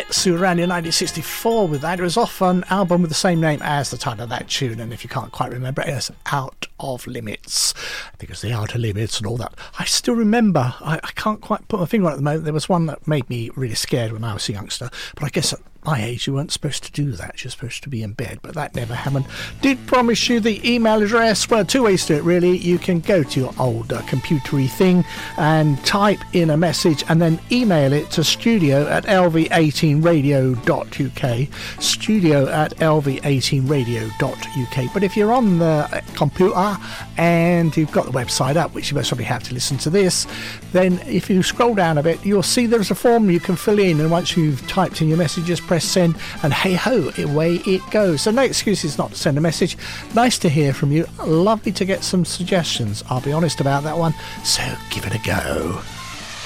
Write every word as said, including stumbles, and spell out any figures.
Setsu around in nineteen sixty-four with that. It was off an album with the same name as the title of that tune, and if you can't quite remember it, it's Out of Limits. I think it's the Outer Limits and all that. I still remember, I, I can't quite put my finger on it at the moment, there was one that made me really scared when I was a youngster, but I guess at my age you weren't supposed to do that, you're supposed to be in bed, but that never happened. Did promise you the email address. Well, two ways to it really. You can go to your old uh, computery thing and type in a message and then email it to studio at l v eighteen radio dot u k, studio at l v eighteen radio dot u k. But if you're on the computer and you've got the website up, which you most probably have to listen to this, then if you scroll down a bit you'll see there's a form you can fill in, and once you've typed in your message just press send, and hey ho, away it goes. So no excuses not to send a message. Nice to hear from you, lovely to get some suggestions, I'll be honest about that one, so give it a go.